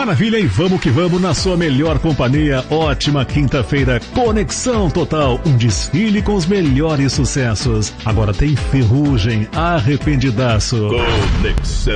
Maravilha, e vamos que vamos na sua melhor companhia. Ótima quinta-feira, Conexão Total, um desfile com os melhores sucessos. Agora tem Ferrugem, Arrependidaço. Conexão